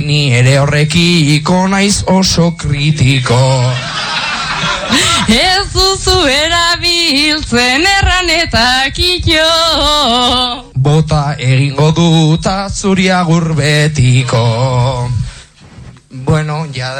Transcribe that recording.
Ni ere horrekiko naiz oso kritiko. Ez duzu erabiltzen erranetak ito. Bota egingo duta zuri agur betiko. Bueno, ya